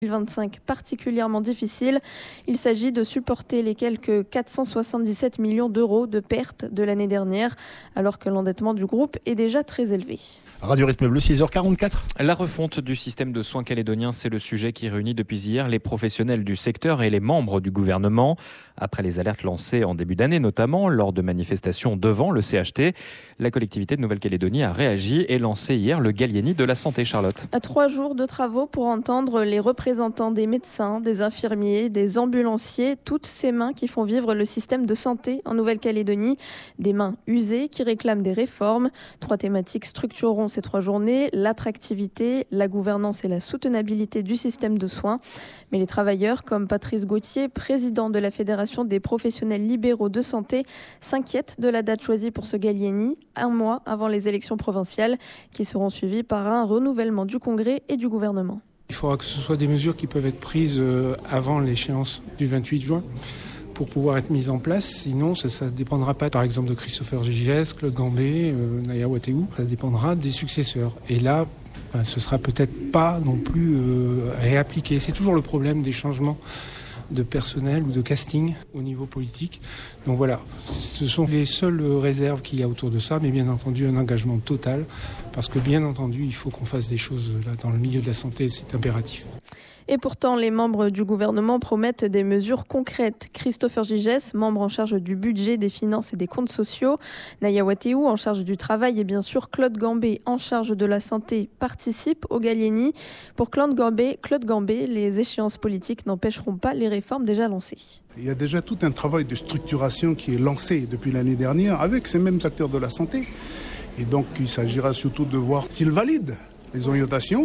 2025 particulièrement difficile. Il s'agit de supporter les quelques 477 millions d'euros de pertes de l'année dernière, alors que l'endettement du groupe est déjà très élevé. Radio Rythme Bleu, 6h44. La refonte du système de soins calédonien, c'est le sujet qui réunit depuis hier les professionnels du secteur et les membres du gouvernement. Après les alertes lancées en début d'année, notamment lors de manifestations devant le CHT, la collectivité de Nouvelle-Calédonie a réagi et lancé hier le Gallieni de la santé, Charlotte. À 3 jours de travaux pour entendre les représentants des médecins, des infirmiers, des ambulanciers, toutes ces mains qui font vivre le système de santé en Nouvelle-Calédonie. Des mains usées qui réclament des réformes. 3 thématiques structureront ces 3 journées: l'attractivité, la gouvernance et la soutenabilité du système de soins. Mais les travailleurs, comme Patrice Gauthier, président de la Fédération des professionnels libéraux de santé, s'inquiètent de la date choisie pour ce Gallieni, un mois avant les élections provinciales, qui seront suivies par un renouvellement du Congrès et du gouvernement. Il faudra que ce soit des mesures qui peuvent être prises avant l'échéance du 28 juin pour pouvoir être mises en place. Sinon, ça ne dépendra pas, par exemple, de Christopher Gigès, Claude Gambé, Naya Wateou. Ça dépendra des successeurs. Et là, ce ne sera peut-être pas non plus réappliqué. C'est toujours le problème des changements de personnel ou de casting au niveau politique. Donc voilà, ce sont les seules réserves qu'il y a autour de ça, mais bien entendu un engagement total, parce que bien entendu, il faut qu'on fasse des choses là, dans le milieu de la santé, c'est impératif. Et pourtant, les membres du gouvernement promettent des mesures concrètes. Christopher Gigès, membre en charge du budget, des finances et des comptes sociaux, Naya Wateou, en charge du travail, et bien sûr Claude Gambé, en charge de la santé, participent au Gallieni. Pour Claude Gambé, les échéances politiques n'empêcheront pas les réformes déjà lancées. Il y a déjà tout un travail de structuration qui est lancé depuis l'année dernière avec ces mêmes acteurs de la santé. Et donc, il s'agira surtout de voir s'ils valident les orientations.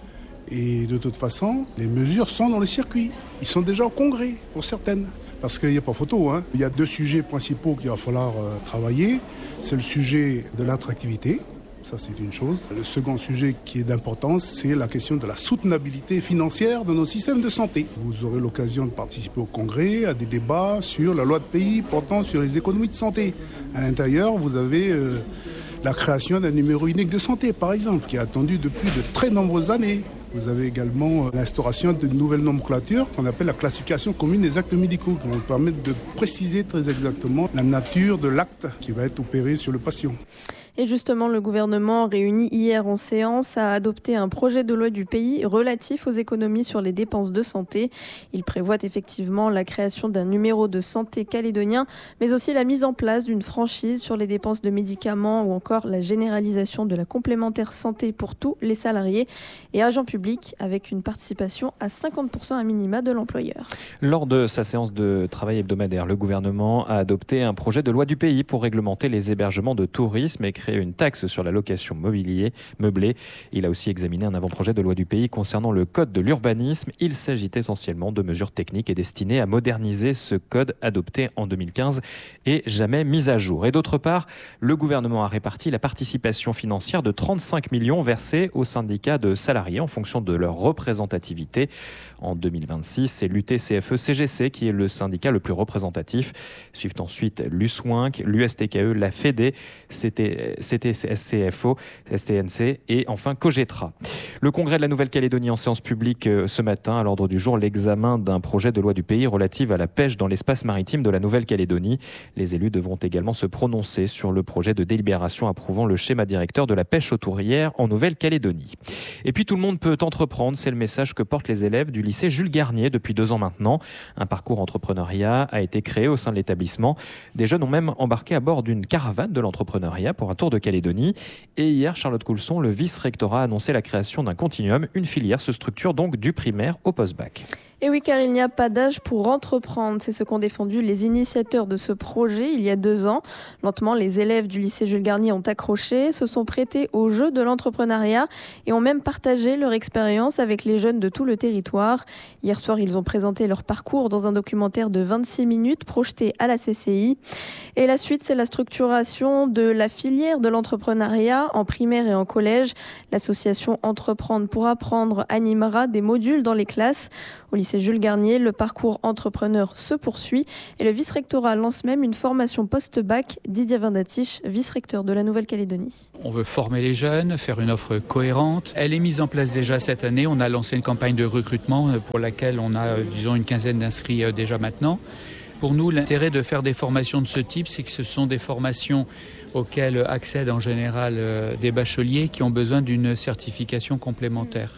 Et de toute façon, les mesures sont dans le circuit. Ils sont déjà au Congrès, pour certaines. Parce qu'il n'y a pas photo. Il y a 2 sujets principaux qu'il va falloir travailler. C'est le sujet de l'attractivité. Ça, c'est une chose. Le second sujet qui est d'importance, c'est la question de la soutenabilité financière de nos systèmes de santé. Vous aurez l'occasion de participer au Congrès, à des débats sur la loi de pays portant sur les économies de santé. À l'intérieur, vous avez la création d'un numéro unique de santé, par exemple, qui est attendu depuis de très nombreuses années. Vous avez également l'instauration d'une nouvelle nomenclature qu'on appelle la classification commune des actes médicaux, qui vont permettre de préciser très exactement la nature de l'acte qui va être opéré sur le patient. Et justement, le gouvernement, réuni hier en séance, a adopté un projet de loi du pays relatif aux économies sur les dépenses de santé. Il prévoit effectivement la création d'un numéro de santé calédonien, mais aussi la mise en place d'une franchise sur les dépenses de médicaments ou encore la généralisation de la complémentaire santé pour tous les salariés et agents publics, avec une participation à 50% à minima de l'employeur. Lors de sa séance de travail hebdomadaire, le gouvernement a adopté un projet de loi du pays pour réglementer les hébergements de tourisme et créer une taxe sur la location meublée. Il a aussi examiné un avant-projet de loi du pays concernant le code de l'urbanisme. Il s'agit essentiellement de mesures techniques et destinées à moderniser ce code adopté en 2015 et jamais mis à jour. Et d'autre part, le gouvernement a réparti la participation financière de 35 millions versés aux syndicats de salariés en fonction de leur représentativité. En 2026, c'est l'UTCFE-CGC qui est le syndicat le plus représentatif. Suivent ensuite l'USWINC, l'USTKE, la FEDE, CTSCFO, STNC et enfin Cogetra. Le congrès de la Nouvelle-Calédonie en séance publique ce matin, à l'ordre du jour, l'examen d'un projet de loi du pays relatif à la pêche dans l'espace maritime de la Nouvelle-Calédonie. Les élus devront également se prononcer sur le projet de délibération approuvant le schéma directeur de la pêche hauturière en Nouvelle-Calédonie. Et puis tout le monde peut entreprendre, c'est le message que portent les élèves du lycée Jules Garnier depuis 2 ans maintenant. Un parcours entrepreneuriat a été créé au sein de l'établissement. Des jeunes ont même embarqué à bord d'une caravane de l'entrepreneuriat pour un tour de Calédonie. Et hier, Charlotte Coulson, le vice-rectorat, a annoncé la création d'un continuum. Une filière se structure donc du primaire au post-bac. Et oui, car il n'y a pas d'âge pour entreprendre. C'est ce qu'ont défendu les initiateurs de ce projet il y a 2 ans. Lentement, les élèves du lycée Jules Garnier ont accroché, se sont prêtés au jeu de l'entrepreneuriat et ont même partagé leur expérience avec les jeunes de tout le territoire. Hier soir, ils ont présenté leur parcours dans un documentaire de 26 minutes projeté à la CCI. Et la suite, c'est la structuration de la filière de l'entrepreneuriat en primaire et en collège. L'association Entreprendre pour apprendre animera des modules dans les classes. Au lycée lycée Jules Garnier, le parcours entrepreneur se poursuit et le vice-rectorat lance même une formation post-bac. Didier Vindatich, vice-recteur de la Nouvelle-Calédonie. On veut former les jeunes, faire une offre cohérente. Elle est mise en place déjà cette année. On a lancé une campagne de recrutement pour laquelle on a, une quinzaine d'inscrits déjà maintenant. Pour nous, l'intérêt de faire des formations de ce type, c'est que ce sont des formations auxquelles accèdent en général des bacheliers qui ont besoin d'une certification complémentaire.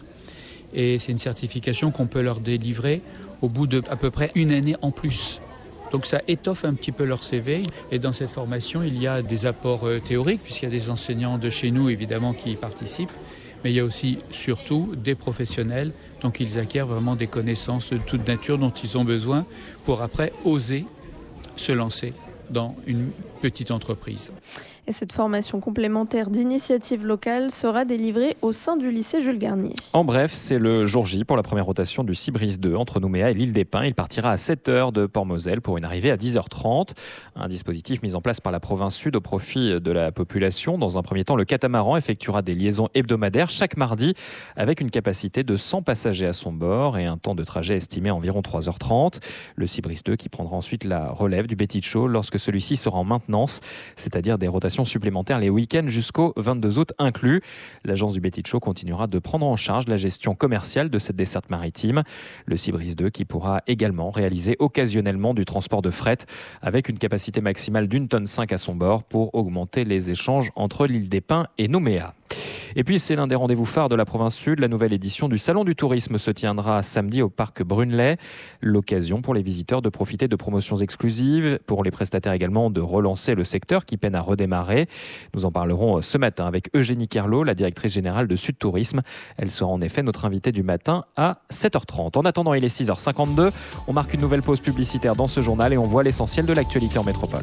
Et c'est une certification qu'on peut leur délivrer au bout de à peu près une année en plus. Donc ça étoffe un petit peu leur CV. Et dans cette formation, il y a des apports théoriques, puisqu'il y a des enseignants de chez nous, évidemment, qui y participent. Mais il y a aussi, surtout, des professionnels. Donc ils acquièrent vraiment des connaissances de toute nature dont ils ont besoin pour après oser se lancer dans une petite entreprise. Et cette formation complémentaire d'initiative locale sera délivrée au sein du lycée Jules Garnier. En bref, c'est le jour J pour la première rotation du Cibris 2 entre Nouméa et l'île des Pins. Il partira à 7h de Port-Moselle pour une arrivée à 10h30. Un dispositif mis en place par la province sud au profit de la population. Dans un premier temps, le catamaran effectuera des liaisons hebdomadaires chaque mardi avec une capacité de 100 passagers à son bord et un temps de trajet estimé à environ 3h30. Le Cibris 2 qui prendra ensuite la relève du Betty-Show lorsque celui-ci sera en maintenance, c'est-à-dire des rotations supplémentaires les week-ends jusqu'au 22 août inclus. L'agence du Betty-Show continuera de prendre en charge la gestion commerciale de cette desserte maritime. Le Cibris 2 qui pourra également réaliser occasionnellement du transport de fret avec une capacité maximale d'1,5 tonne à son bord pour augmenter les échanges entre l'île des Pins et Nouméa. Et puis c'est l'un des rendez-vous phares de la province sud. La nouvelle édition du Salon du tourisme se tiendra samedi au parc Brunelay. L'occasion pour les visiteurs de profiter de promotions exclusives, pour les prestataires également de relancer le secteur qui peine à redémarrer. Nous en parlerons ce matin avec Eugénie Kerlot, la directrice générale de Sud Tourisme. Elle sera en effet notre invitée du matin à 7h30. En attendant, il est 6h52. On marque une nouvelle pause publicitaire dans ce journal et on voit l'essentiel de l'actualité en métropole.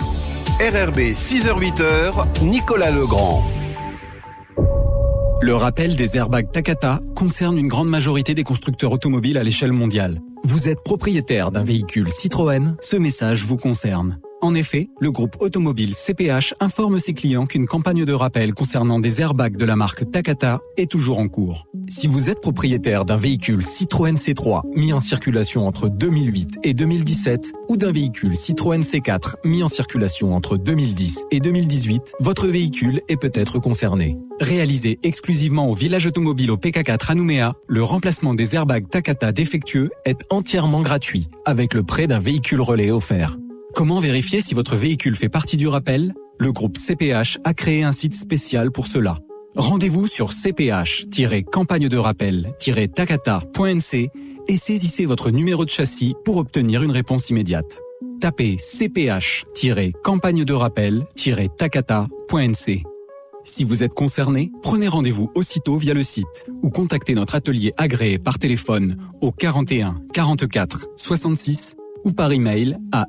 RRB 6h-8h, Nicolas Legrand. Le rappel des airbags Takata concerne une grande majorité des constructeurs automobiles à l'échelle mondiale. Vous êtes propriétaire d'un véhicule Citroën, ce message vous concerne. En effet, le groupe automobile CPH informe ses clients qu'une campagne de rappel concernant des airbags de la marque Takata est toujours en cours. Si vous êtes propriétaire d'un véhicule Citroën C3 mis en circulation entre 2008 et 2017 ou d'un véhicule Citroën C4 mis en circulation entre 2010 et 2018, votre véhicule est peut-être concerné. Réalisé exclusivement au village automobile au PK4 à Nouméa, le remplacement des airbags Takata défectueux est entièrement gratuit avec le prêt d'un véhicule relais offert. Comment vérifier si votre véhicule fait partie du rappel ? Le groupe CPH a créé un site spécial pour cela. Rendez-vous sur cph-campagne-de-rappel-takata.nc et saisissez votre numéro de châssis pour obtenir une réponse immédiate. Tapez cph-campagne-de-rappel-takata.nc. Si vous êtes concerné, prenez rendez-vous aussitôt via le site ou contactez notre atelier agréé par téléphone au 41 44 66 ou par email à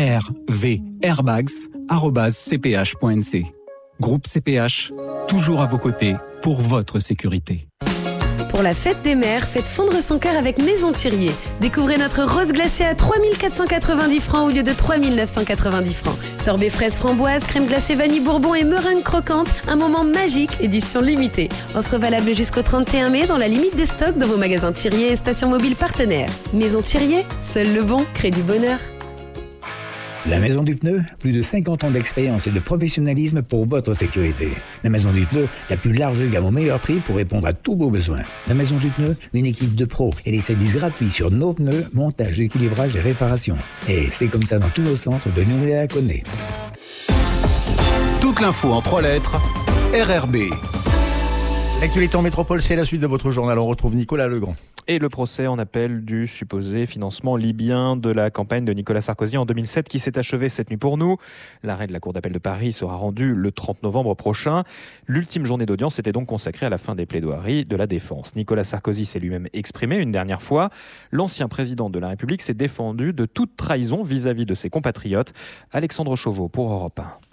rvairbags@cph.nc. Groupe CPH, toujours à vos côtés pour votre sécurité. Pour la fête des mères, faites fondre son cœur avec Maison Thirier. Découvrez notre rose glacée à 3 490 francs au lieu de 3 990 francs. Sorbet fraise framboise, crème glacée vanille bourbon et meringue croquante. Un moment magique, édition limitée. Offre valable jusqu'au 31 mai dans la limite des stocks dans vos magasins Thirier et stations mobiles partenaires. Maison Thirier, seul le bon crée du bonheur. La Maison du Pneu, plus de 50 ans d'expérience et de professionnalisme pour votre sécurité. La Maison du Pneu, la plus large gamme au meilleur prix pour répondre à tous vos besoins. La Maison du Pneu, une équipe de pros et des services gratuits sur nos pneus, montage, équilibrage et réparation. Et c'est comme ça dans tous nos centres de Nouméa à Coné. Toute l'info en 3 lettres, RRB. L'actualité en métropole, c'est la suite de votre journal. On retrouve Nicolas Legrand. Et le procès en appel du supposé financement libyen de la campagne de Nicolas Sarkozy en 2007 qui s'est achevé cette nuit pour nous. L'arrêt de la Cour d'appel de Paris sera rendu le 30 novembre prochain. L'ultime journée d'audience était donc consacrée à la fin des plaidoiries de la défense. Nicolas Sarkozy s'est lui-même exprimé une dernière fois. L'ancien président de la République s'est défendu de toute trahison vis-à-vis de ses compatriotes. Alexandre Chauveau pour Europe 1.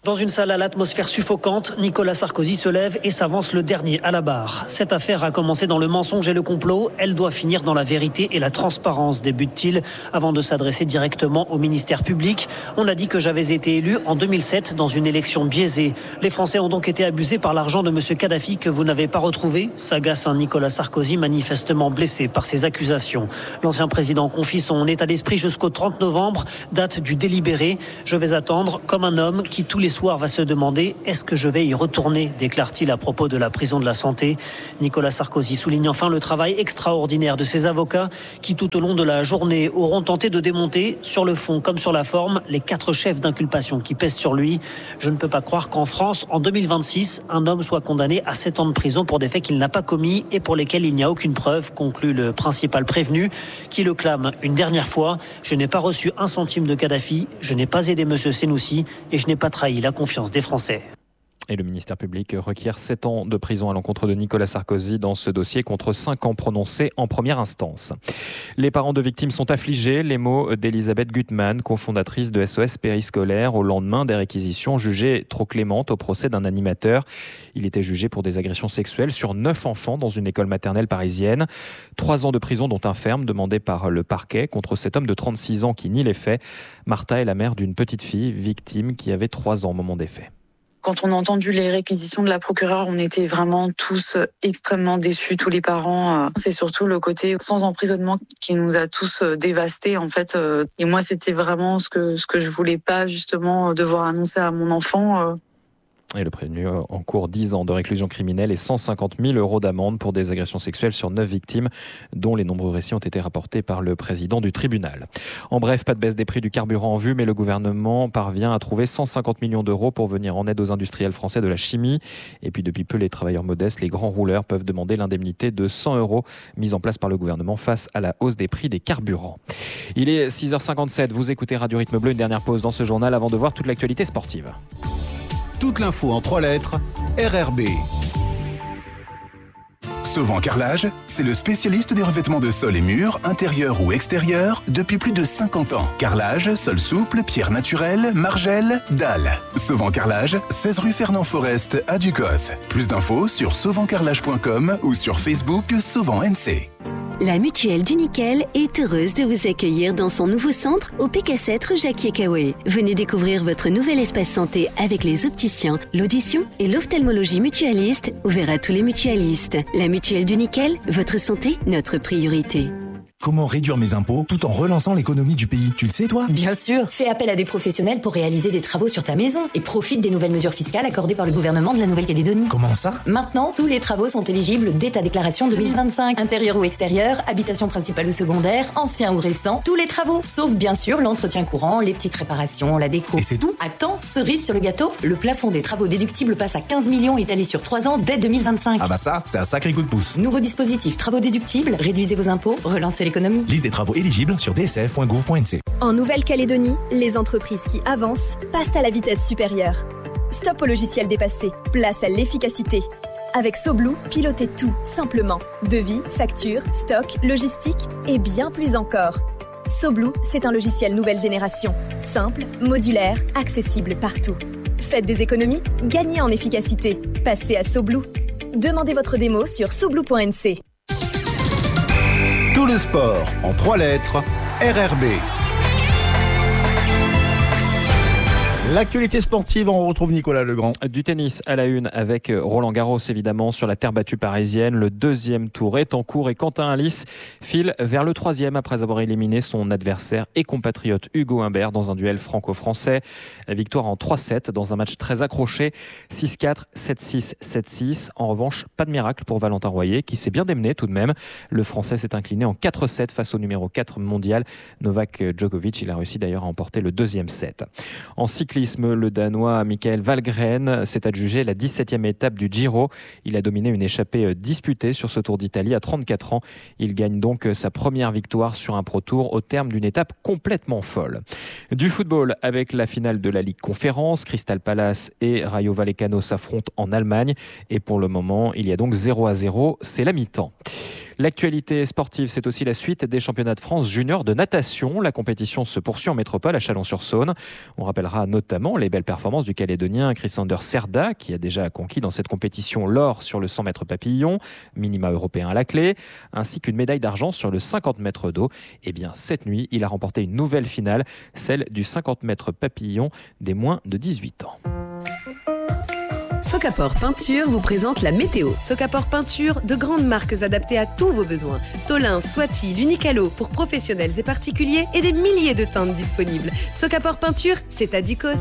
Dans une salle à l'atmosphère suffocante, Nicolas Sarkozy se lève et s'avance le dernier à la barre. Cette affaire a commencé dans le mensonge et le complot. Elle doit finir dans la vérité et la transparence, débute-t-il, avant de s'adresser directement au ministère public. On a dit que j'avais été élu en 2007 dans une élection biaisée. Les Français ont donc été abusés par l'argent de M. Kadhafi que vous n'avez pas retrouvé. S'agace un Nicolas Sarkozy manifestement blessé par ces accusations. L'ancien président confie son état d'esprit jusqu'au 30 novembre, date du délibéré. Je vais attendre comme un homme qui tous les soir va se demander « Est-ce que je vais y retourner ?» déclare-t-il à propos de la prison de la Santé. Nicolas Sarkozy souligne enfin le travail extraordinaire de ses avocats qui tout au long de la journée auront tenté de démonter sur le fond comme sur la forme les 4 chefs d'inculpation qui pèsent sur lui. Je ne peux pas croire qu'en France, en 2026, un homme soit condamné à 7 ans de prison pour des faits qu'il n'a pas commis et pour lesquels il n'y a aucune preuve, conclut le principal prévenu qui le clame une dernière fois. Je n'ai pas reçu un centime de Kadhafi, je n'ai pas aidé M. Senoussi et je n'ai pas trahi la confiance des Français. Et le ministère public requiert 7 ans de prison à l'encontre de Nicolas Sarkozy dans ce dossier contre 5 ans prononcés en première instance. Les parents de victimes sont affligés. Les mots d'Elisabeth Gutmann, cofondatrice de SOS Périscolaire, au lendemain des réquisitions jugées trop clémentes au procès d'un animateur. Il était jugé pour des agressions sexuelles sur 9 enfants dans une école maternelle parisienne. 3 ans de prison dont un ferme demandé par le parquet contre cet homme de 36 ans qui nie les faits. Martha est la mère d'une petite fille victime qui avait 3 ans au moment des faits. Quand on a entendu les réquisitions de la procureure, on était vraiment tous extrêmement déçus, tous les parents. C'est surtout le côté sans emprisonnement qui nous a tous dévastés, en fait. Et moi, c'était vraiment ce que je voulais pas, justement, devoir annoncer à mon enfant. Et le prévenu encourt 10 ans de réclusion criminelle et 150 000 € d'amende pour des agressions sexuelles sur 9 victimes, dont les nombreux récits ont été rapportés par le président du tribunal. En bref, pas de baisse des prix du carburant en vue, mais le gouvernement parvient à trouver 150 millions d'euros pour venir en aide aux industriels français de la chimie. Et puis depuis peu, les travailleurs modestes, les grands rouleurs, peuvent demander l'indemnité de 100 € mise en place par le gouvernement face à la hausse des prix des carburants. Il est 6h57, vous écoutez Radio Rythme Bleu, une dernière pause dans ce journal avant de voir toute l'actualité sportive. Toute l'info en 3 lettres, RRB. Sauvant Carrelage, c'est le spécialiste des revêtements de sol et murs, intérieurs ou extérieurs, depuis plus de 50 ans. Carrelage, sol souple, pierre naturelle, margelle, dalles. Sauvant Carrelage, 16 rue Fernand Forest à Ducos. Plus d'infos sur sauvantcarrelage.com ou sur Facebook Sauvant NC. La Mutuelle du Nickel est heureuse de vous accueillir dans son nouveau centre au PK7 rue Jacquier-Caoué. Venez découvrir votre nouvel espace santé avec les opticiens, l'audition et l'ophtalmologie mutualiste, ouvert à tous les mutualistes. La Mutuelle du Nickel, votre santé, notre priorité. Comment réduire mes impôts tout en relançant l'économie du pays? Tu le sais, toi? Bien sûr. Fais appel à des professionnels pour réaliser des travaux sur ta maison et profite des nouvelles mesures fiscales accordées par le gouvernement de la Nouvelle-Calédonie. Comment ça? Maintenant, tous les travaux sont éligibles dès ta déclaration 2025. Intérieur ou extérieur, habitation principale ou secondaire, ancien ou récent, tous les travaux, sauf bien sûr l'entretien courant, les petites réparations, la déco. Et c'est tout? Attends, cerise sur le gâteau, le plafond des travaux déductibles passe à 15 millions étalé sur 3 ans dès 2025. Ah bah ça, c'est un sacré coup de pouce. Nouveau dispositif, travaux déductibles, réduisez vos impôts, relancez l'économie. Liste des travaux éligibles sur dsf.gouv.nc. En Nouvelle-Calédonie, les entreprises qui avancent passent à la vitesse supérieure. Stop au logiciel dépassé, place à l'efficacité. Avec SoBlue, pilotez tout, simplement. Devis, factures, stock, logistique et bien plus encore. SoBlue, c'est un logiciel nouvelle génération. Simple, modulaire, accessible partout. Faites des économies, gagnez en efficacité. Passez à SoBlue. Demandez votre démo sur soblue.nc. Tout le sport en 3 lettres, RRB. L'actualité sportive, on retrouve Nicolas Legrand. Du tennis à la une avec Roland Garros évidemment sur la terre battue parisienne. Le 2e tour est en cours et Quentin Halys file vers le 3e après avoir éliminé son adversaire et compatriote Hugo Humbert dans un duel franco-français. Victoire en 3-7 dans un match très accroché, 6-4, 7-6, 7-6. En revanche, pas de miracle pour Valentin Royer qui s'est bien démené tout de même. Le Français s'est incliné en 4-7 face au numéro 4 mondial Novak Djokovic. Il a réussi d'ailleurs à emporter le 2e set. En cyclisme, le Danois Michael Valgren s'est adjugé la 17e étape du Giro. Il a dominé une échappée disputée sur ce Tour d'Italie à 34 ans. Il gagne donc sa première victoire sur un Pro Tour au terme d'une étape complètement folle. Du football avec la finale de la Ligue Conférence. Crystal Palace et Rayo Vallecano s'affrontent en Allemagne. Et pour le moment, il y a donc 0-0. C'est la mi-temps. L'actualité sportive, c'est aussi la suite des championnats de France juniors de natation. La compétition se poursuit en métropole à Chalon-sur-Saône. On rappellera notamment les belles performances du Calédonien Chrisander Cerda, qui a déjà conquis dans cette compétition l'or sur le 100 mètres papillon, minima européen à la clé, ainsi qu'une médaille d'argent sur le 50 mètres d'eau. Et bien, cette nuit, il a remporté une nouvelle finale, celle du 50 mètres papillon des moins de 18 ans. Socaport Peinture vous présente la météo. Socaport Peinture, de grandes marques adaptées à tous vos besoins. Tolin, Swati, l'Unicalo pour professionnels et particuliers et des milliers de teintes disponibles. Socaport Peinture, c'est à Ducos.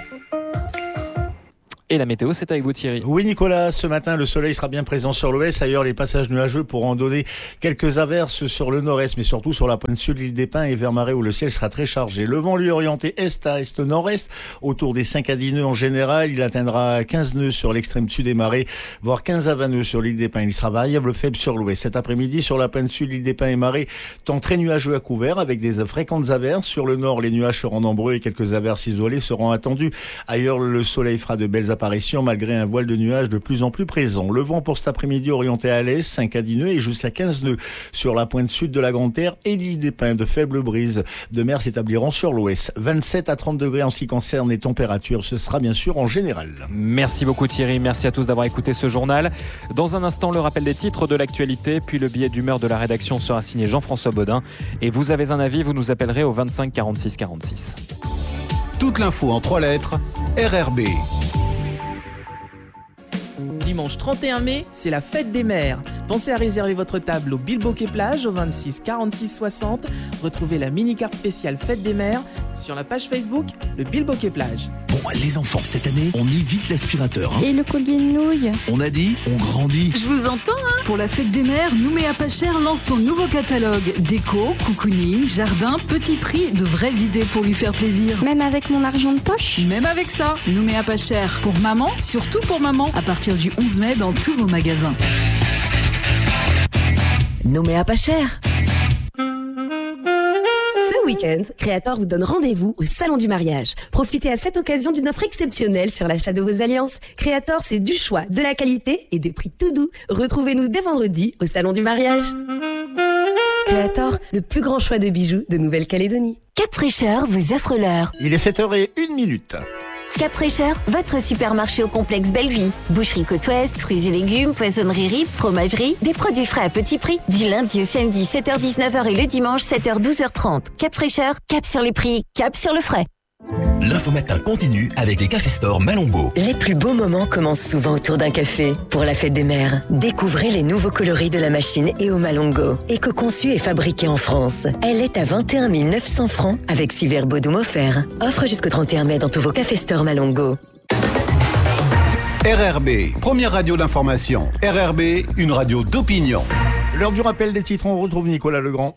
Et la météo, c'est avec vous Thierry. Oui Nicolas, ce matin le soleil sera bien présent sur l'ouest. Ailleurs les passages nuageux pourront donner quelques averses sur le nord-est, mais surtout sur la pointe sud de l'île des Pins et vers Marais où le ciel sera très chargé. Le vent lui orienté est à est-nord-est, autour des 5 à 10 nœuds en général. Il atteindra 15 nœuds sur l'extrême sud des Marais, voire 15 à 20 nœuds sur l'île des Pins. Il sera variable faible sur l'ouest. Cet après-midi sur la pointe sud de l'île des Pins et Marais, temps très nuageux à couvert avec des fréquentes averses. Sur le nord, les nuages seront nombreux et quelques averses isolées seront attendues. Ailleurs, le soleil fera de belles apparitions malgré un voile de nuages de plus en plus présent. Le vent pour cet après-midi orienté à l'est, 5 à 10 nœuds et jusqu'à 15 nœuds sur la pointe sud de la Grande Terre et l'île des Pins. De faibles brises de mer s'établiront sur l'ouest. 27 à 30 degrés en ce qui concerne les températures. Ce sera bien sûr en général. Merci beaucoup Thierry. Merci à tous d'avoir écouté ce journal. Dans un instant, le rappel des titres de l'actualité, puis le billet d'humeur de la rédaction sera signé Jean-François Baudin. Et vous avez un avis, vous nous appellerez au 25 46 46. Toute l'info en 3 lettres, RRB. Dimanche 31 mai, c'est la fête des mères. Pensez à réserver votre table au Bilboquet Plage au 26 46 60. Retrouvez la mini-carte spéciale fête des mères sur la page Facebook Le Bilboquet Plage. Bon, les enfants, cette année, on évite l'aspirateur. Et le collier de nouilles. On a dit, on grandit. Je vous entends, hein. Pour la fête des mères, Nouméa Pas Cher lance son nouveau catalogue. Déco, cocooning, jardin, petit prix, de vraies idées pour lui faire plaisir. Même avec mon argent de poche. Même avec ça, Nouméa Pas Cher. Pour maman, surtout pour maman. À partir du 11 mai dans tous vos magasins. Nouméa Pas Cher. Ce week-end, Créator vous donne rendez-vous au Salon du Mariage. Profitez à cette occasion d'une offre exceptionnelle sur l'achat de vos alliances. Créator, c'est du choix, de la qualité et des prix tout doux. Retrouvez-nous dès vendredi au Salon du Mariage. Créator, le plus grand choix de bijoux de Nouvelle-Calédonie. Cap Fraîcheur vous offre l'heure. Il est 7h01. Cap Fraîcheur, votre supermarché au complexe Bellevue. Boucherie Côte-Ouest, fruits et légumes, poissonnerie RIP, fromagerie, des produits frais à petit prix. Du lundi au samedi 7h-19h et le dimanche 7h-12h30. Cap Fraîcheur, cap sur les prix, cap sur le frais. L'info matin continue avec les Café Store Malongo. Les plus beaux moments commencent souvent autour d'un café. Pour la fête des mères, découvrez les nouveaux coloris de la machine EO Malongo. Éco-conçue et fabriquée en France. Elle est à 21 900 francs avec 6 verres Bodum offerts. Offre jusqu'au 31 mai dans tous vos Café Store Malongo. RRB, première radio d'information. RRB, une radio d'opinion. L'heure du rappel des titres, on retrouve Nicolas Legrand.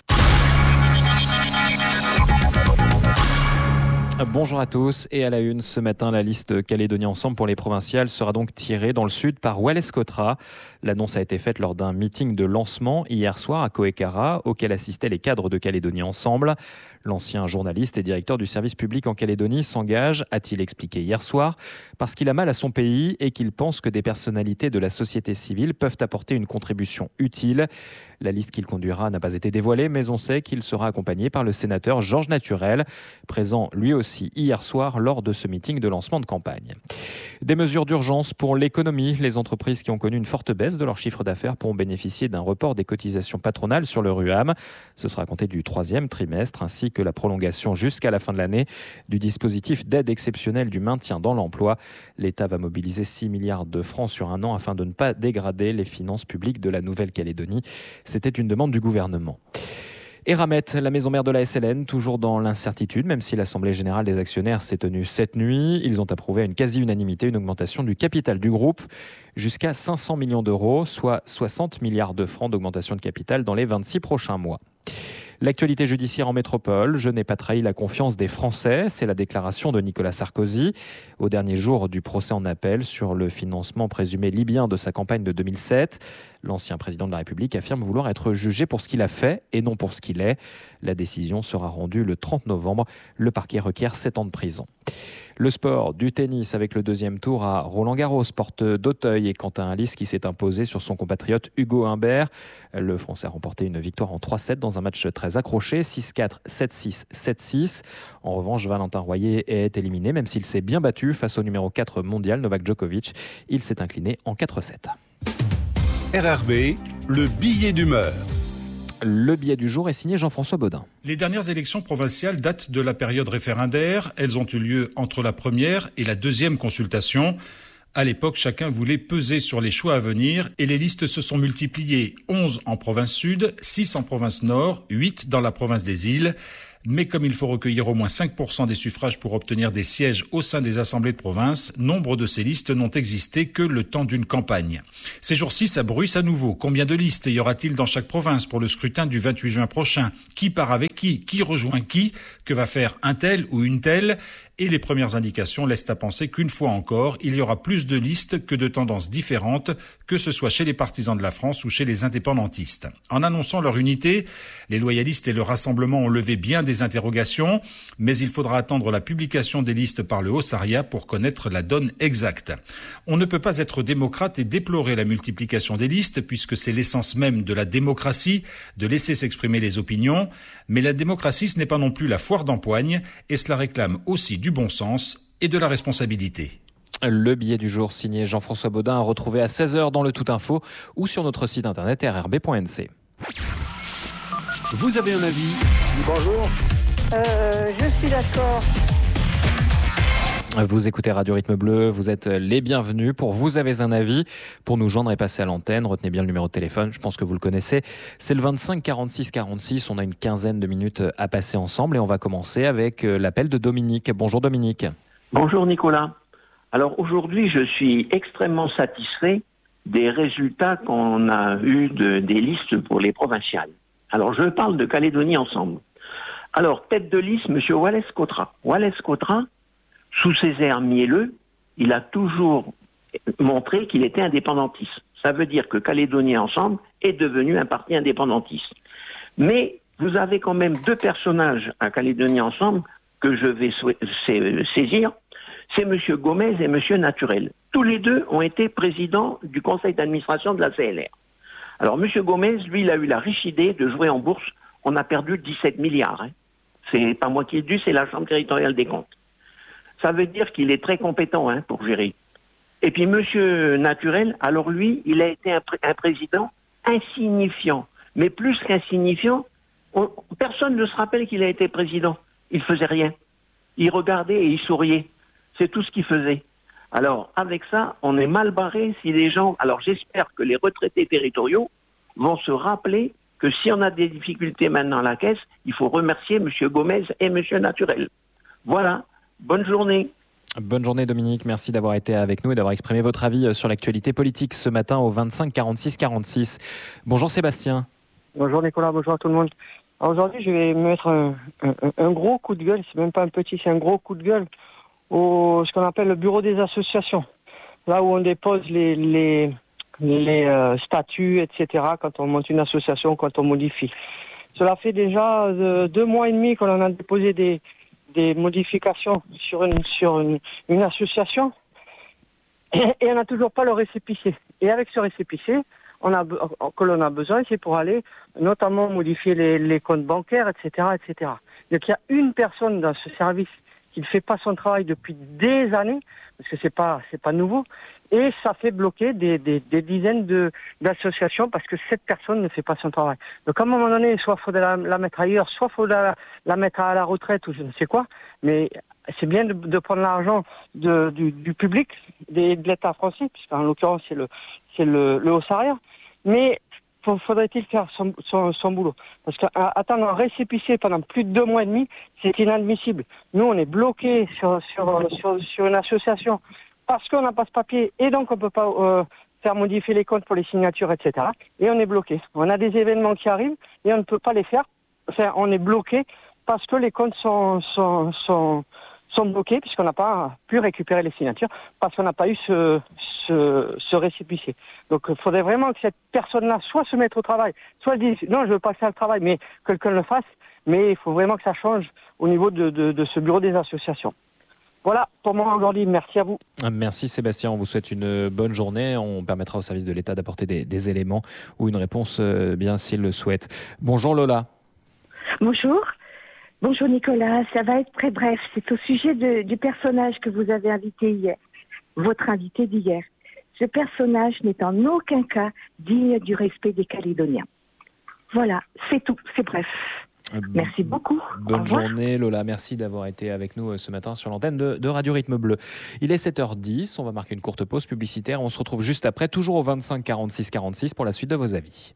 Bonjour à tous et à la une ce matin, la liste Calédonie Ensemble pour les provinciales sera donc tirée dans le sud par Wallace Cotra. L'annonce a été faite lors d'un meeting de lancement hier soir à Coécara auquel assistaient les cadres de Calédonie Ensemble. L'ancien journaliste et directeur du service public en Calédonie s'engage, a-t-il expliqué hier soir, parce qu'il a mal à son pays et qu'il pense que des personnalités de la société civile peuvent apporter une contribution utile. La liste qu'il conduira n'a pas été dévoilée, mais on sait qu'il sera accompagné par le sénateur Georges Naturel, présent lui aussi hier soir lors de ce meeting de lancement de campagne. Des mesures d'urgence pour l'économie. Les entreprises qui ont connu une forte baisse de leur chiffre d'affaires pourront bénéficier d'un report des cotisations patronales sur le RUAM. Ce sera compté du 3e trimestre, ainsi que la prolongation jusqu'à la fin de l'année du dispositif d'aide exceptionnelle du maintien dans l'emploi. L'État va mobiliser 6 milliards de francs sur un an afin de ne pas dégrader les finances publiques de la Nouvelle-Calédonie. C'était une demande du gouvernement. Eramet, la maison mère de la SLN, toujours dans l'incertitude, même si l'Assemblée générale des actionnaires s'est tenue cette nuit. Ils ont approuvé à une quasi-unanimité une augmentation du capital du groupe jusqu'à 500 millions d'euros, soit 60 milliards de francs d'augmentation de capital dans les 26 prochains mois. L'actualité judiciaire en métropole, je n'ai pas trahi la confiance des Français, c'est la déclaration de Nicolas Sarkozy au dernier jour du procès en appel sur le financement présumé libyen de sa campagne de 2007. L'ancien président de la République affirme vouloir être jugé pour ce qu'il a fait et non pour ce qu'il est. La décision sera rendue le 30 novembre. Le parquet requiert 7 ans de prison. Le sport, du tennis avec le deuxième tour à Roland-Garros, porte d'Auteuil et Quentin Halys qui s'est imposé sur son compatriote Hugo Humbert. Le Français a remporté une victoire en 3-7 dans un match très accroché, 6-4, 7-6, 7-6. En revanche, Valentin Royer est éliminé, même s'il s'est bien battu face au numéro 4 mondial, Novak Djokovic. Il s'est incliné en 4-7. RRB, le billet d'humeur. Le billet du jour est signé Jean-François Baudin. Les dernières élections provinciales datent de la période référendaire. Elles ont eu lieu entre la première et la deuxième consultation. À l'époque, chacun voulait peser sur les choix à venir et les listes se sont multipliées. 11 en province sud, 6 en province nord, 8 dans la province des îles. Mais comme il faut recueillir au moins 5% des suffrages pour obtenir des sièges au sein des assemblées de province, nombre de ces listes n'ont existé que le temps d'une campagne. Ces jours-ci, ça bruisse à nouveau. Combien de listes y aura-t-il dans chaque province pour le scrutin du 28 juin prochain? Qui part avec qui? Qui rejoint qui? Que va faire un tel ou une telle? Et les premières indications laissent à penser qu'une fois encore, il y aura plus de listes que de tendances différentes, que ce soit chez les partisans de la France ou chez les indépendantistes. En annonçant leur unité, les loyalistes et le Rassemblement ont levé bien des interrogations, mais il faudra attendre la publication des listes par le Haut-Saria pour connaître la donne exacte. On ne peut pas être démocrate et déplorer la multiplication des listes, puisque c'est l'essence même de la démocratie, de laisser s'exprimer les opinions, mais la démocratie, ce n'est pas non plus la foire d'empoigne, et cela réclame aussi du bon sens et de la responsabilité. Le billet du jour signé Jean-François Baudin à retrouver à 16h dans le Tout Info ou sur notre site internet rrb.nc. Vous avez un avis? Bonjour. Je suis d'accord. Vous écoutez Radio Rythme Bleu, vous êtes les bienvenus pour Vous avez un avis. Pour nous joindre et passer à l'antenne, retenez bien le numéro de téléphone, je pense que vous le connaissez. C'est le 25 46 46, on a une quinzaine de minutes à passer ensemble et on va commencer avec l'appel de Dominique. Bonjour Dominique. Bonjour Nicolas. Alors aujourd'hui, je suis extrêmement satisfait des résultats qu'on a eus des listes pour les provinciales. Alors je parle de Calédonie Ensemble. Alors tête de liste, M. Wallace Cotra. Wallace Cotra, sous ses airs mielleux, il a toujours montré qu'il était indépendantiste. Ça veut dire que Calédonie Ensemble est devenu un parti indépendantiste. Mais vous avez quand même deux personnages à Calédonie Ensemble que je vais saisir. C'est M. Gomez et M. Naturel. Tous les deux ont été présidents du conseil d'administration de la CLR. Alors M. Gomez, lui, il a eu la riche idée de jouer en bourse. On a perdu 17 milliards. C'est pas moi qui le dis, c'est la Chambre territoriale des comptes. Ça veut dire qu'il est très compétent pour gérer. Et puis M. Naturel, alors lui, il a été un président insignifiant. Mais plus qu'insignifiant, personne ne se rappelle qu'il a été président. Il faisait rien. Il regardait et il souriait. C'est tout ce qu'il faisait. Alors, avec ça, on est mal barré si les gens... Alors, j'espère que les retraités territoriaux vont se rappeler que si on a des difficultés maintenant à la caisse, il faut remercier M. Gomez et M. Naturel. Voilà. Bonne journée. Bonne journée Dominique, merci d'avoir été avec nous et d'avoir exprimé votre avis sur l'actualité politique ce matin au 25 46 46. Bonjour Sébastien. Bonjour Nicolas, bonjour à tout le monde. Alors aujourd'hui, je vais mettre un gros coup de gueule, c'est même pas un petit, c'est un gros coup de gueule au ce qu'on appelle le bureau des associations. Là où on dépose les statuts, etc. quand on monte une association, quand on modifie. Cela fait déjà 2 mois et demi qu'on en a déposé des modifications sur une association et on n'a toujours pas le récépissé. Et avec ce récépissé, que l'on a besoin, c'est pour aller notamment modifier les comptes bancaires, etc., etc. Donc il y a une personne dans ce service qui ne fait pas son travail depuis des années, parce que c'est pas nouveau, et ça fait bloquer des dizaines d'associations parce que cette personne ne fait pas son travail. Donc à un moment donné, soit il faut la mettre ailleurs, soit il faut la mettre à la retraite ou je ne sais quoi, mais c'est bien de prendre l'argent du public, de l'État français, puisqu'en l'occurrence c'est le Haut-Saria, mais faudrait-il faire son boulot? Parce qu'attendre un récépissé pendant plus de 2 mois et demi, c'est inadmissible. Nous, on est bloqués sur une association parce qu'on n'a pas ce papier et donc on ne peut pas faire modifier les comptes pour les signatures, etc. Et on est bloqué. On a des événements qui arrivent et on ne peut pas les faire. Enfin, on est bloqué parce que les comptes sont bloqués puisqu'on n'a pas pu récupérer les signatures parce qu'on n'a pas eu ce récépissé. Donc il faudrait vraiment que cette personne-là soit se mette au travail, soit elle dise non, je veux pas faire le travail, mais que quelqu'un le fasse, mais il faut vraiment que ça change au niveau de ce bureau des associations. Voilà pour moi aujourd'hui. Merci à vous. Merci Sébastien, on vous souhaite une bonne journée. On permettra au service de l'État d'apporter des éléments ou une réponse bien s'il le souhaite. Bonjour Lola. Bonjour. Bonjour Nicolas, ça va être très bref. C'est au sujet du personnage que vous avez invité hier, votre invité d'hier. Ce personnage n'est en aucun cas digne du respect des Calédoniens. Voilà, c'est tout, c'est bref. Merci beaucoup. Bonne journée Lola, merci d'avoir été avec nous ce matin sur l'antenne de Radio Rythme Bleu. Il est 7h10, on va marquer une courte pause publicitaire. On se retrouve juste après, toujours au 25 46 46 pour la suite de vos avis.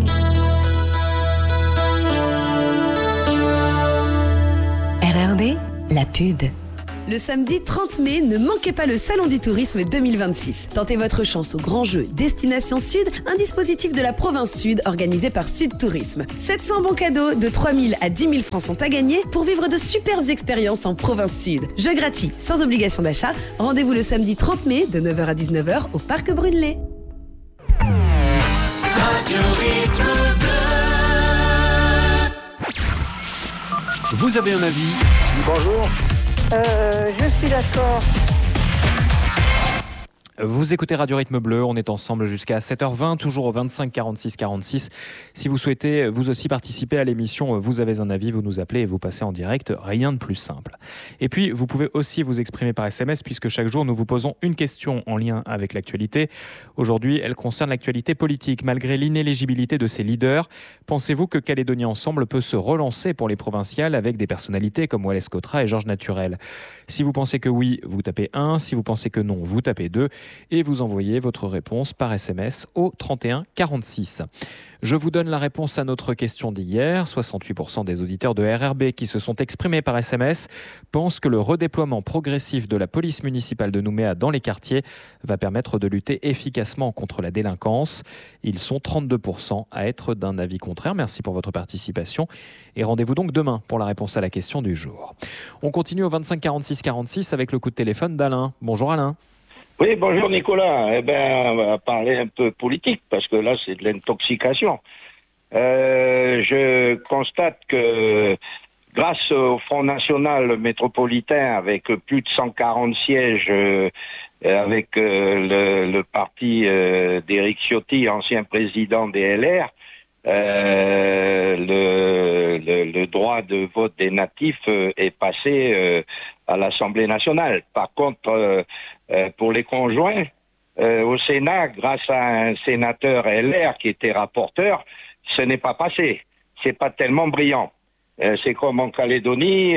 RRB, la pub. Le samedi 30 mai, ne manquez pas le Salon du Tourisme 2026. Tentez votre chance au grand jeu Destination Sud, un dispositif de la province Sud organisé par Sud Tourisme. 700 bons cadeaux de 3 000 à 10 000 francs sont à gagner pour vivre de superbes expériences en province Sud. Jeux gratuits, sans obligation d'achat. Rendez-vous le samedi 30 mai de 9h à 19h au Parc Brunelay. Radio Rythme Bleu. Vous avez un avis? Bonjour. Je suis d'accord. Vous écoutez Radio Rythme Bleu, on est ensemble jusqu'à 7h20, toujours au 25 46 46. Si vous souhaitez vous aussi participer à l'émission, vous avez un avis, vous nous appelez et vous passez en direct, rien de plus simple. Et puis, vous pouvez aussi vous exprimer par SMS puisque chaque jour, nous vous posons une question en lien avec l'actualité. Aujourd'hui, elle concerne l'actualité politique. Malgré l'inéligibilité de ses leaders, pensez-vous que Calédonie Ensemble peut se relancer pour les provinciales avec des personnalités comme Wallace Cotra et Georges Naturel? Si vous pensez que oui, vous tapez 1. Si vous pensez que non, vous tapez 2. Et vous envoyez votre réponse par SMS au 31 46. Je vous donne la réponse à notre question d'hier. 68% des auditeurs de RRB qui se sont exprimés par SMS pensent que le redéploiement progressif de la police municipale de Nouméa dans les quartiers va permettre de lutter efficacement contre la délinquance. Ils sont 32% à être d'un avis contraire. Merci pour votre participation et rendez-vous donc demain pour la réponse à la question du jour. On continue au 25 46 46 avec le coup de téléphone d'Alain. Bonjour Alain. Oui, bonjour Nicolas. On va parler un peu politique, parce que là, c'est de l'intoxication. Je constate que grâce au Front National métropolitain, avec plus de 140 sièges, avec le parti d'Éric Ciotti, ancien président des LR, le droit de vote des natifs est passé à l'Assemblée nationale. Par contre, pour les conjoints, au Sénat, grâce à un sénateur LR qui était rapporteur, ce n'est pas passé. C'est pas tellement brillant. C'est comme en Calédonie,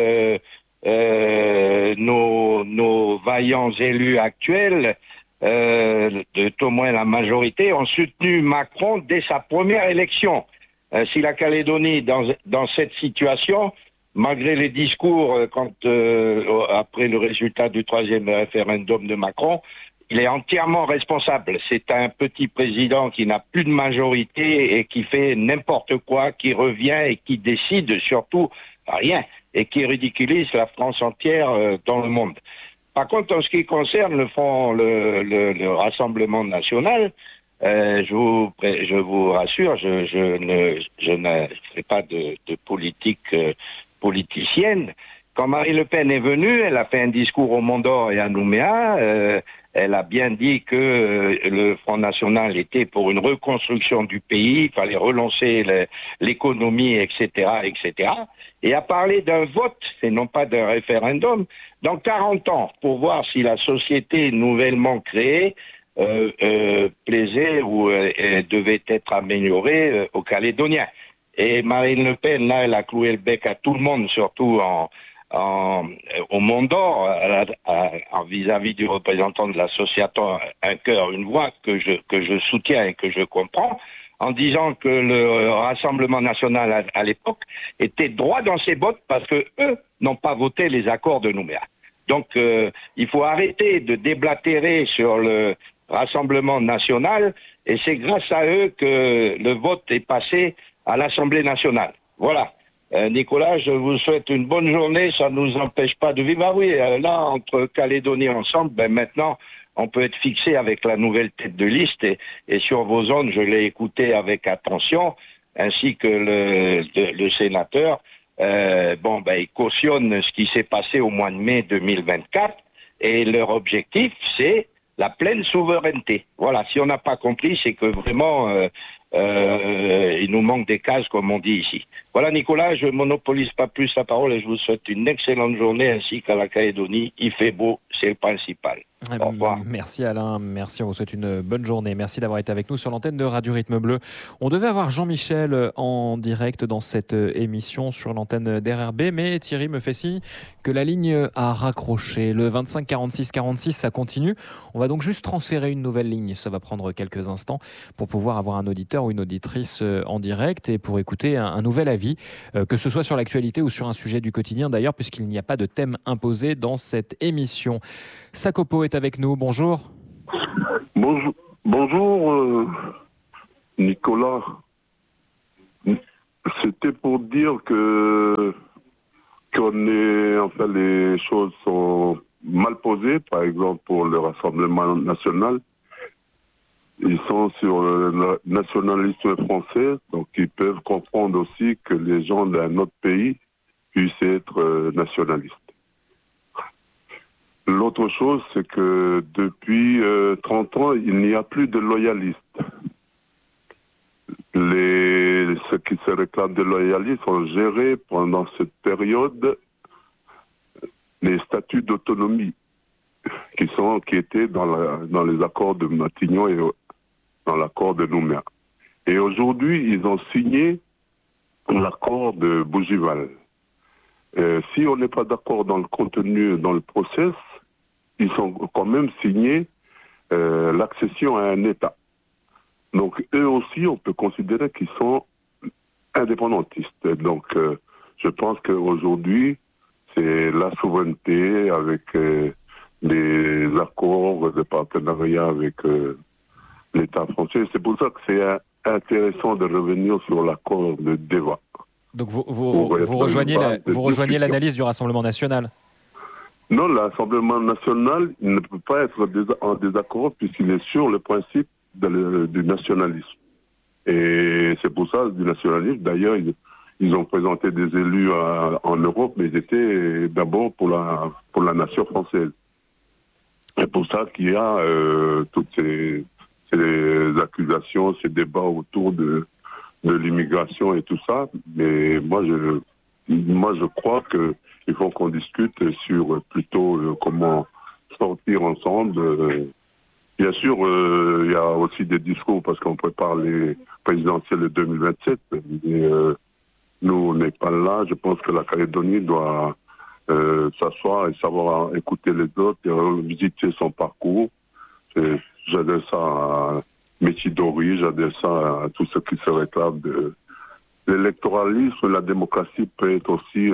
nos vaillants élus actuels, au moins la majorité, ont soutenu Macron dès sa première élection. Si la Calédonie, dans cette situation, malgré les discours après le résultat du 3e référendum de Macron, il est entièrement responsable. C'est un petit président qui n'a plus de majorité et qui fait n'importe quoi, qui revient et qui décide surtout rien et qui ridiculise la France entière dans le monde. Par contre, en ce qui concerne le Rassemblement national, je vous rassure, je ne fais pas de politique politicienne. Quand Marine Le Pen est venue, elle a fait un discours au Mont d'Or et à Nouméa. Elle a bien dit que le Front National était pour une reconstruction du pays, il fallait relancer l'économie, etc., etc. Et a parlé d'un vote, et non pas d'un référendum, dans 40 ans, pour voir si la société nouvellement créée plaisait ou devait être améliorée aux Calédoniens. Et Marine Le Pen, là, elle a cloué le bec à tout le monde, surtout au Mont d'Or, vis-à-vis du représentant de l'association Un Cœur, Une Voix, que je soutiens et que je comprends, en disant que le Rassemblement national à l'époque était droit dans ses bottes parce que eux n'ont pas voté les accords de Nouméa. Donc, il faut arrêter de déblatérer sur le Rassemblement national, et c'est grâce à eux que le vote est passé à l'Assemblée nationale. Voilà. Nicolas, je vous souhaite une bonne journée. Ça ne nous empêche pas de vivre. Ah oui, là, entre Calédonie Ensemble, maintenant, on peut être fixé avec la nouvelle tête de liste. Et sur vos ondes, je l'ai écouté avec attention, ainsi que le sénateur. ils cautionnent ce qui s'est passé au mois de mai 2024 et leur objectif, c'est la pleine souveraineté. Voilà, si on n'a pas compris, c'est que vraiment, il nous manque des cases, comme on dit ici. Voilà, Nicolas, je ne monopolise pas plus la parole et je vous souhaite une excellente journée ainsi qu'à la Calédonie. Il fait beau, c'est le principal. Au revoir. Merci Alain, merci, on vous souhaite une bonne journée. Merci d'avoir été avec nous sur l'antenne de Radio Rythme Bleu. On devait avoir Jean-Michel en direct dans cette émission sur l'antenne d'RRB, mais Thierry me fait signe que la ligne a raccroché. Le 25 46 46, ça continue. On va donc juste transférer une nouvelle ligne. Ça va prendre quelques instants pour pouvoir avoir un auditeur ou une auditrice en direct et pour écouter un nouvel avis, que ce soit sur l'actualité ou sur un sujet du quotidien d'ailleurs, puisqu'il n'y a pas de thème imposé dans cette émission. Sakopo est avec nous, bonjour. Bonjour Nicolas. C'était pour dire les choses sont mal posées, par exemple pour le Rassemblement national. Ils sont sur le nationalisme français, donc ils peuvent comprendre aussi que les gens d'un autre pays puissent être nationalistes. L'autre chose, c'est que depuis 30 ans, il n'y a plus de loyalistes. Ceux qui se réclament de loyalistes ont géré pendant cette période les statuts d'autonomie qui étaient dans les accords de Matignon et dans l'accord de Nouméa. Et aujourd'hui, ils ont signé l'accord de Bougival. Si on n'est pas d'accord dans le contenu, dans le process, ils ont quand même signé l'accession à un État. Donc eux aussi, on peut considérer qu'ils sont indépendantistes. Donc je pense qu'aujourd'hui, c'est la souveraineté avec des accords de partenariat avec l'État français. C'est pour ça que c'est intéressant de revenir sur l'accord de Deva. Donc vous rejoignez l'analyse du Rassemblement national? Non, l'Assemblée nationale ne peut pas être en désaccord puisqu'il est sur le principe du nationalisme. Et c'est pour ça, du nationalisme, d'ailleurs, ils ont présenté des élus en Europe, mais ils étaient d'abord pour la nation française. C'est pour ça qu'il y a toutes ces accusations, ces débats autour de l'immigration et tout ça. Mais moi, je crois qu'il faut qu'on discute sur plutôt comment sortir ensemble. Bien sûr, il y a aussi des discours parce qu'on prépare les présidentielles de 2027. Mais, nous, on n'est pas là. Je pense que la Calédonie doit s'asseoir et savoir écouter les autres et visiter son parcours. J'adhère ça à Métidori, j'adhère ça à tout ce qui se réclame de l'électoralisme. La démocratie peut être aussi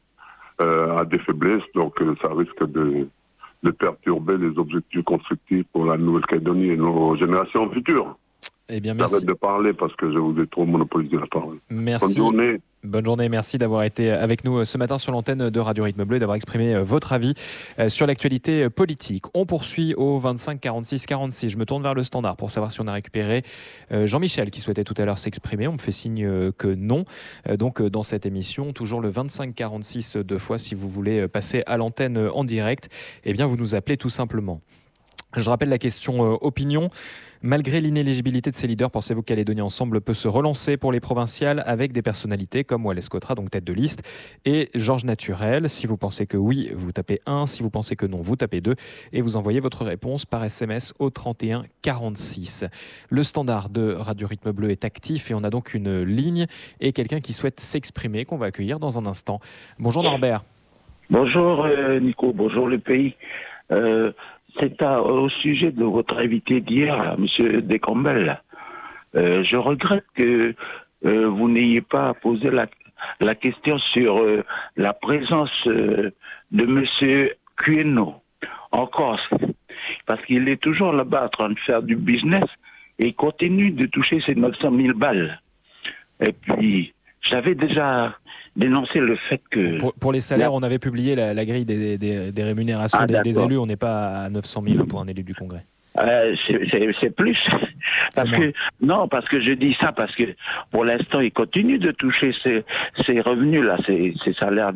à des faiblesses, donc ça risque de perturber les objectifs constructifs pour la Nouvelle-Calédonie et nos générations futures. Eh bien, merci. J'arrête de parler parce que je vous ai trop monopolisé la parole. Merci. Bonne journée, merci d'avoir été avec nous ce matin sur l'antenne de Radio Rythme Bleu et d'avoir exprimé votre avis sur l'actualité politique. On poursuit au 25 46 46. Je me tourne vers le standard pour savoir si on a récupéré Jean-Michel qui souhaitait tout à l'heure s'exprimer. On me fait signe que non. Donc dans cette émission, toujours le 25 46 deux fois si vous voulez passer à l'antenne en direct, eh bien vous nous appelez tout simplement. Je rappelle la question opinion. Malgré l'inéligibilité de ses leaders, pensez-vous que Calédonie Ensemble peut se relancer pour les provinciales avec des personnalités comme Wallace Cotra, donc tête de liste, et Georges Naturel? Si vous pensez que oui, vous tapez 1. Si vous pensez que non, vous tapez 2. Et vous envoyez votre réponse par SMS au 31 46. Le standard de Radio Rythme Bleu est actif et on a donc une ligne et quelqu'un qui souhaite s'exprimer qu'on va accueillir dans un instant. Bonjour Norbert. Bonjour Nico, bonjour le pays. C'est au sujet de votre invité d'hier, M. Descambelles. Je regrette que vous n'ayez pas posé la question sur la présence de M. Queno en Corse. Parce qu'il est toujours là-bas en train de faire du business et il continue de toucher ses 900 000 balles. Et puis, j'avais déjà dénoncer le fait que... Pour les salaires, on avait publié la grille des rémunérations des élus. On n'est pas à 900 000 pour un élu du Congrès. C'est plus. Parce que je dis ça parce que pour l'instant, il continue de toucher ses revenus là, ses salaires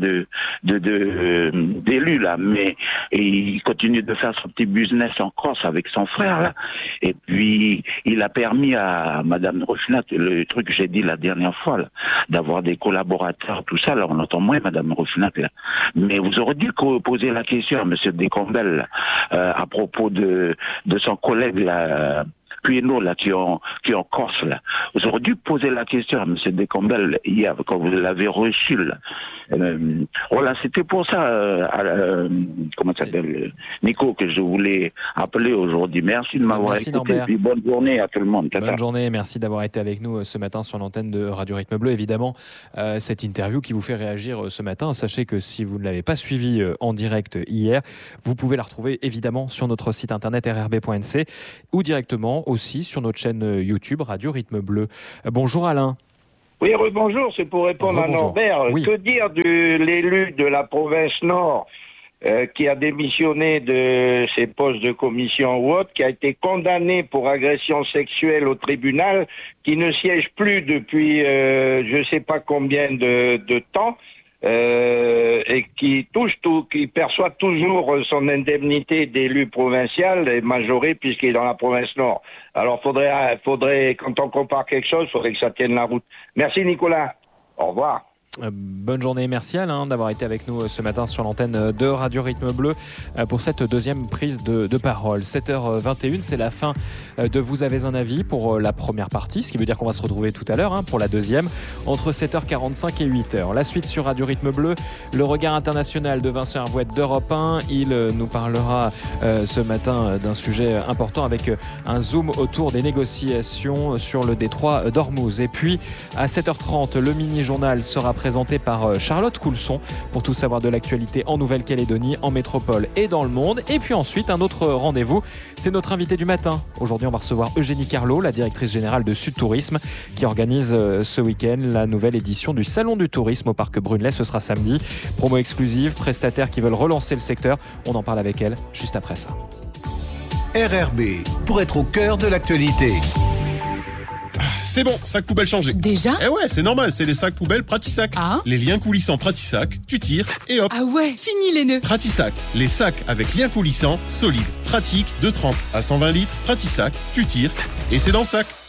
d'élu là, mais il continue de faire son petit business en Corse avec son frère là. Et puis il a permis à Madame Ruffnat, le truc que j'ai dit la dernière fois là, d'avoir des collaborateurs, tout ça là, on entend moins Madame Ruffnat là. Mais vous aurez dû poser la question à Monsieur Descombelles à propos de son collègue là. Pueno là qui est en Corse là. Vous aurez dû poser la question à M. Descombelles hier quand vous l'avez reçu là. Voilà, c'était pour ça comment ça s'appelle Nico que je voulais appeler aujourd'hui. Merci de m'avoir écouté. Et puis bonne journée à tout le monde. Bonne journée, merci d'avoir été avec nous ce matin sur l'antenne de Radio Rythme Bleu. Évidemment, cette interview qui vous fait réagir ce matin, sachez que si vous ne l'avez pas suivie en direct hier, vous pouvez la retrouver évidemment sur notre site internet rrb.nc ou directement aussi sur notre chaîne YouTube Radio Rythme Bleu. Bonjour Alain. Oui, bonjour, c'est pour répondre à Norbert. Oui. Que dire de l'élu de la province Nord qui a démissionné de ses postes de commission ou autre, qui a été condamné pour agression sexuelle au tribunal, qui ne siège plus depuis je ne sais pas combien de temps, et qui perçoit toujours son indemnité d'élu provincial et majoré puisqu'il est dans la province Nord. Alors faudrait, quand on compare quelque chose, faudrait que ça tienne la route. Merci Nicolas. Au revoir. Bonne journée, merci Alain d'avoir été avec nous ce matin sur l'antenne de Radio Rythme Bleu pour cette deuxième prise de parole. 7h21, c'est la fin de Vous avez un avis pour la première partie, ce qui veut dire qu'on va se retrouver tout à l'heure pour la deuxième, entre 7h45 et 8h. La suite sur Radio Rythme Bleu, le regard international de Vincent Hervouette d'Europe 1. Il nous parlera ce matin d'un sujet important avec un zoom autour des négociations sur le détroit d'Ormuz. Et puis à 7h30, le mini-journal sera présenté par Charlotte Coulson pour tout savoir de l'actualité en Nouvelle-Calédonie, en métropole et dans le monde. Et puis ensuite, un autre rendez-vous, c'est notre invité du matin. Aujourd'hui, on va recevoir Eugénie Carlot, la directrice générale de Sud Tourisme, qui organise ce week-end la nouvelle édition du Salon du Tourisme au Parc Brunelay. Ce sera samedi. Promo exclusive, prestataires qui veulent relancer le secteur. On en parle avec elle juste après ça. RRB, pour être au cœur de l'actualité. C'est bon, sac poubelle changé. Déjà ? Eh ouais, c'est normal, c'est les sacs poubelles Pratisac. Ah ? Les liens coulissants Pratisac, tu tires et hop. Ah ouais, fini les nœuds. Pratisac, les sacs avec liens coulissants, solides, pratiques, de 30 à 120 litres, Pratisac, tu tires et c'est dans le sac.